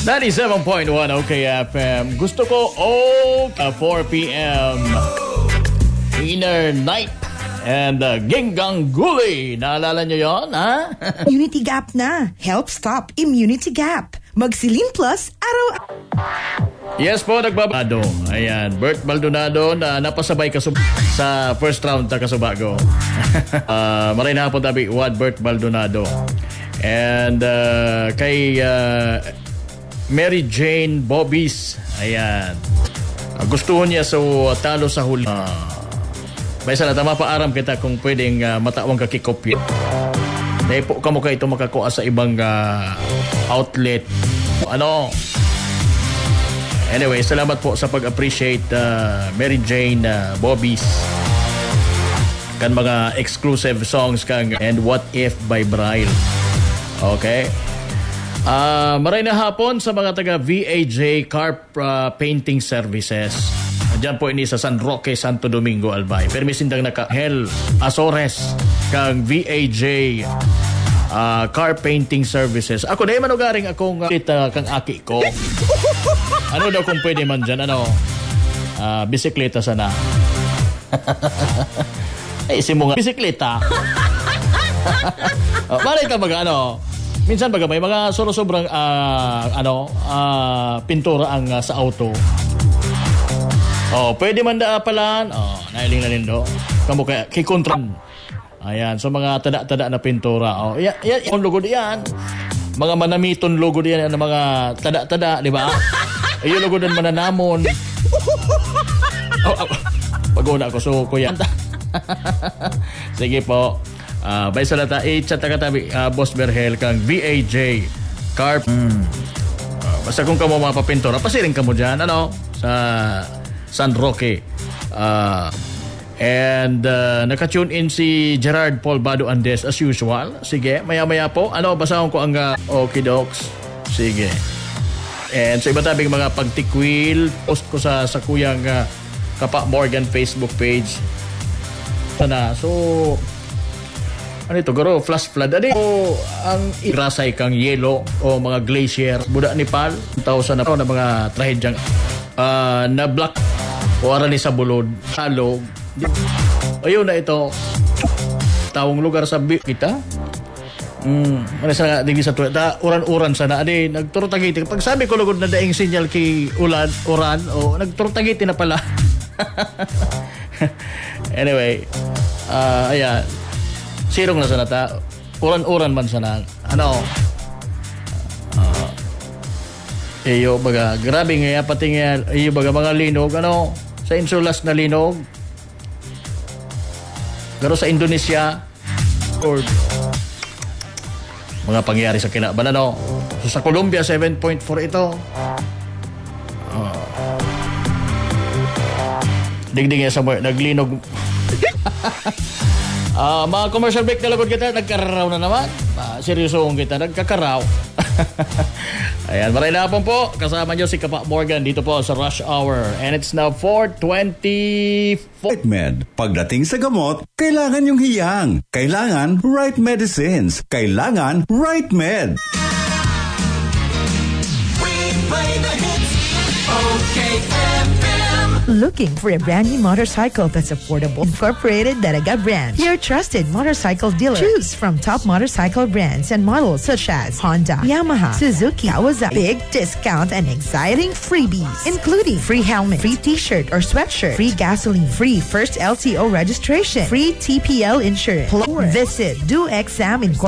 97.1 OKFM. Gusto ko 4 p.m. Inner Night and Gengang Gully. Naalala nyo yun, ha? Immunity Gap na. Help stop immunity gap. Magsilin Plus, araw... Yes po, nagbabado. Ayan, Bert Maldonado na napasabay sa first round ta kasubago. Maray na po tabi, Bert Maldonado. And kay Mary Jane Bobbies. Ayan. Gustuhon niya talo sa huli. May sana tama pa aram kita kung pwedeng matawang kakikopya. Dahil po kamo kayo ito makakuha sa ibang outlet. Ano? Anyway, salamat po sa pag-appreciate Mary Jane Bobbies. Kan mga exclusive songs kang And What If by Braille. Okay? Maray na hapon sa mga taga VAJ Car Painting Services. Diyan po ini sa San Roque, Santo Domingo, Albay. Permisindang naka Hel Azores kang VAJ Car Painting Services. Ako na manugaring akong kang aki ko. Ano daw kung pwede man dyan? Bisikleta sana. Ay, isi mo nga bisikleta. Bakit ka minsan baga may mga sobrang pintura ang sa auto. Pwede man pala. Nailing na rin do. Kamu kay kontran. Ayan, so mga tada-tada na pintura. Yan, yung logo diyan. Mga manamiton logo diyan ng mga tada-tada, di ba? Yung logo din mananamon. Pag-una ako, so kuya. Sige po. Bay salata, chat katabi, Boss Berhel kang VAJ Carp. Basta kung kamo mapapintura, pasiring kamo dyan, sa San Roque. And naka-tune in si Gerard Paul Bado Andes as usual. Sige, maya-maya po. Basahan ko ang okidoks. Sige. And sa iba tabing mga pagtikwil, post ko sa kuyang Kapa Morgan Facebook page. Sana. So, ano ito? Garo, flash flood. Ang irasay kang yelo o mga glacier. Buda ni Pal. 1,000 na mga trahedyang na black o ara ni sa bulod. Halog. Ayun na ito. Tawong lugar sa kita. Ano sa digdi sa tuwa. Uran-uran sana. Nagturutagiti. Pag sabi ko lugod na daing sinyal kay uran o nagturutagiti na pala. Anyway. Ayan. Sirong na sana ta. Uran-uran man sana. Iyo baga. Grabe nga pati nga. Iyo baga mga linog. Sa Insulas na linog. Pero sa Indonesia or mga pangyayari sa kinaban, So sa Colombia 7.4 ito. Digding sa naglinog. Mga commercial break na lagod kita, nagkararaw na naman. Seryosong kita, nagkakaraw. Ayan, maray na po. Kasama nyo si Kapa Morgan dito po sa Rush Hour. And it's now 4:24. Right Med. Pagdating sa gamot, kailangan yung hiyang. Kailangan right medicines. Kailangan right med. We play the hits. Okay, Looking for a brand new motorcycle that's affordable? Incorporated Daraga brand, your trusted motorcycle dealer. Choose from top motorcycle brands and models such as Honda, Yamaha, Suzuki, Kawasaki. Big discount and exciting freebies, including free helmet, free t-shirt or sweatshirt, free gasoline, free first LTO registration, free TPL insurance. Visit Do Exam